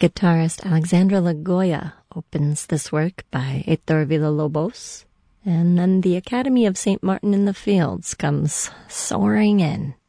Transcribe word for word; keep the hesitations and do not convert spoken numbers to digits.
Guitarist Alexandra Lagoya opens this work by Heitor Villa-Lobos, and then the Academy of Saint Martin in the Fields comes soaring in.